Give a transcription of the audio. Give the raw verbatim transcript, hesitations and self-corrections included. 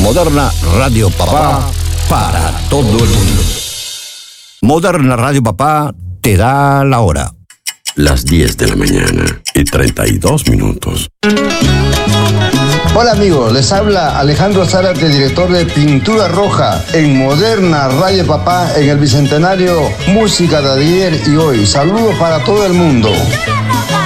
Moderna Radio Papá para todo el mundo. Moderna Radio Papá te da la hora. Las diez de la mañana y treinta y dos minutos. Hola amigos, les habla Alejandro Zárate, director de Pintura Roja en Moderna Radio Papá en el Bicentenario Música de ayer y hoy. Saludos para todo el mundo.